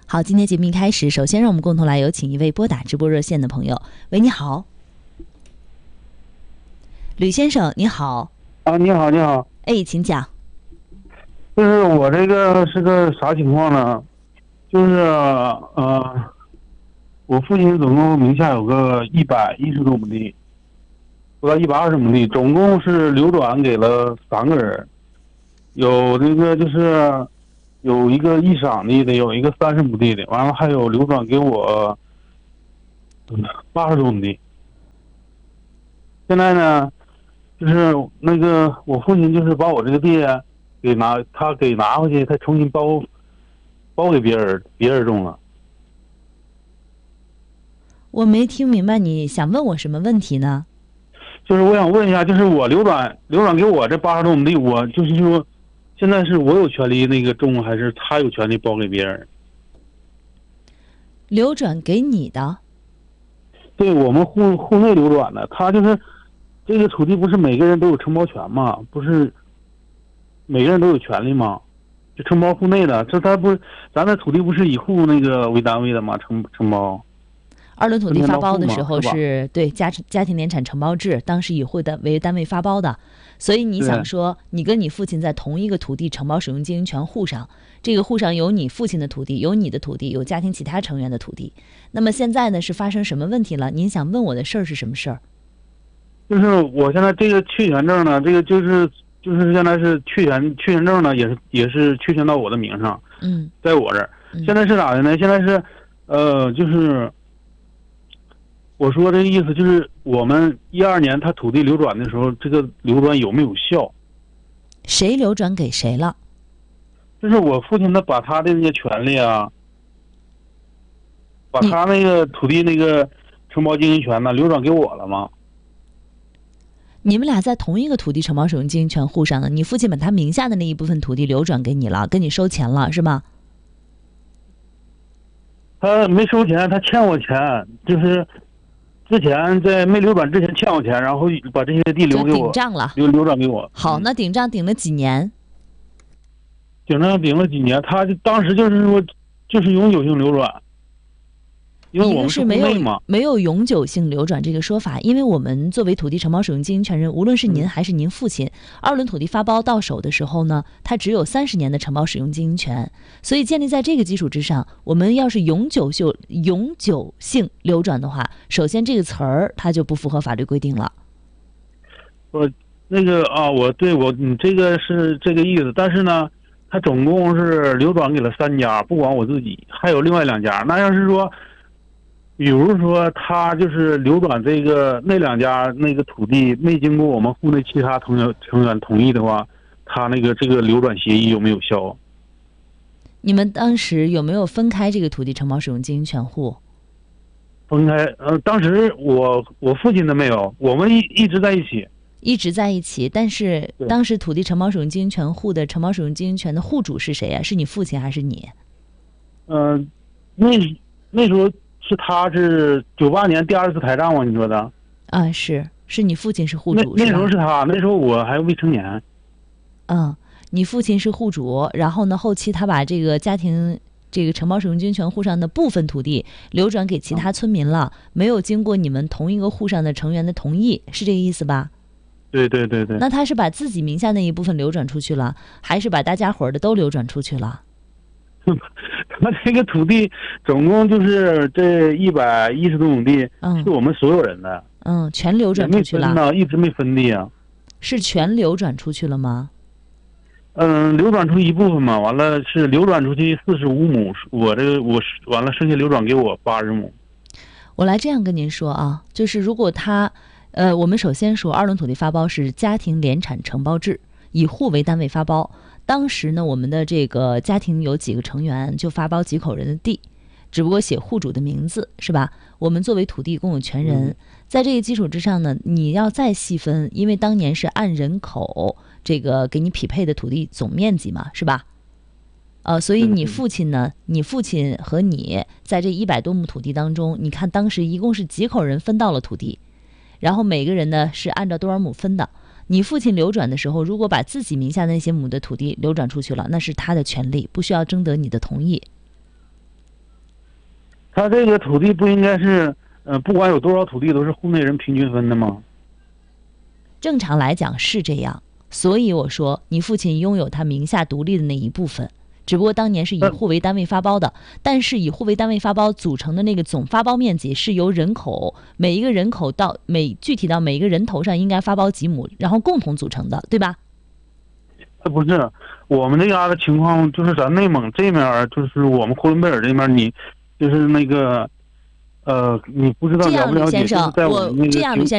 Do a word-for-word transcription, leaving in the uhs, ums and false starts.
好，今天节目一开始，首先让我们共同来有请一位拨打直播热线的朋友。喂，你好，吕先生，你好。 啊，你好，你好。 哎，请讲。 就是我这个是个啥情况呢？就是呃，我父亲总共名下有个一百一十多亩地，不到一百二十亩地，总共是流转给了三个人，有这个就是有一个一晌地的，有一个三十亩地的，完了还有流转给我八十多亩地。现在呢，就是那个我父亲就是把我这个地给拿，他给拿回去，他重新包包给别人，别人种了。 我没听明白你想问我什么问题呢？ 就是我想问一下，就是我流转流转给我这八十多亩地，我就是说，现在是我有权利那个种，还是他有权利包给别人？ 流转给你的？ 对，我们户户内流转的，他就是这个土地不是每个人都有承包权吗？不是每个人都有权利吗？就承包户内的，这他不是咱的土地不是以户那个为单位的吗？承承包。 二轮土地发包的时候是是对家家庭联产承包制，当时以户的为单位发包的，所以你想说，你跟你父亲在同一个土地承包使用经营权户上，这个户上有你父亲的土地，有你的土地，有家庭其他成员的土地。那么现在呢，是发生什么问题了？您想问我的事儿是什么事儿？ 就是我现在这个确权证呢，这个就是就是现在是确权确权证呢，也是也是确权到我的名上， 嗯， 在我这儿。现在是咋的呢？现在是，呃，就是。我说这个意思就是，我们一二年他土地流转的时候，这个流转有没有效？ 谁流转给谁了？ 就是我父亲他把他的那些权利啊，把他那个土地那个承包经营权呢流转给我了吗？ 你们俩在同一个土地承包使用经营权户上呢，你父亲把他名下的那一部分土地流转给你了，跟你收钱了，是吗？ 他没收钱，他欠我钱，就是。之前在没流转之前欠我钱，然后把这些地留给我， 顶账了， 流流转给我。 好，那顶账顶了几年？ 顶账顶了几年？他就当时就是说，就是永久性流转，因为我们是没有没有永久性流转这个说法，因为我们作为土地承包使用经营权人，无论是您还是您父亲，嗯、二轮土地发包到手的时候呢，它只有三十年的承包使用经营权，所以建立在这个基础之上，我们要是永久性永久性流转的话，首先这个词儿它就不符合法律规定了。 我那个啊，我对我你这个是这个意思，但是呢，它总共是流转给了三家，不管我自己，还有另外两家。那要是说。比如说，他就是流转这个那两家那个土地没经过我们户内其他成员成员同意的话，他那个这个流转协议有没有效？ 你们当时有没有分开这个土地承包使用经营权户？ 分开，呃，当时我我父亲都没有，我们一一直在一起， 一直在一起。但是当时土地承包使用经营权户的承包使用经营权的户主是谁呀、啊？是你父亲还是你？ 嗯、呃，那那时候。是他是九八年第二次台账吗？你说的？ 啊，是是你父亲是户主， 那那时候是他，那时候我还未成年。 嗯，你父亲是户主，然后呢，后期他把这个家庭这个承包使用经营权户上的部分土地流转给其他村民了，嗯、没有经过你们同一个户上的成员的同意，是这个意思吧？ 对对对对。 那他是把自己名下那一部分流转出去了，还是把大家伙的都流转出去了？ 他这个土地总共就是这一百一十多亩地， 嗯， 是我们所有人的， 嗯，全流转出去了， 没分呢，一直没分地啊。 是全流转出去了吗？ 嗯，流转出一部分嘛，完了是流转出去四十五亩，我这个我完了剩下流转给我八十亩。 我来这样跟您说啊，就是如果他，呃，我们首先说二轮土地发包是家庭联产承包制，以户为单位发包。当时呢，我们的这个家庭有几个成员，就发包几口人的地，只不过写户主的名字，是吧？我们作为土地共有权人，嗯、在这个基础之上呢，你要再细分，因为当年是按人口这个给你匹配的土地总面积嘛，是吧？呃，所以你父亲呢，你父亲和你在这一百多亩土地当中，你看当时一共是几口人分到了土地，然后每个人呢是按照多少亩分的。你父亲流转的时候，如果把自己名下那些亩的土地流转出去了，那是他的权利，不需要征得你的同意。 他这个土地不应该是，呃，不管有多少土地都是户内人平均分的吗？ 正常来讲是这样，所以我说你父亲拥有他名下独立的那一部分，只不过当年是以户为单位发包的，但是以户为单位发包组成的那个总发包面积是由人口每一个人口到每具体到每一个人头上应该发包几亩，然后共同组成的，对吧？ 不是，我们这嘎的情况就是咱内蒙这面，就是我们呼伦贝尔这边，你就是那个，呃，你不知道这样， 了不了解？ 吕先生， 就是在我们那个这样，吕先生。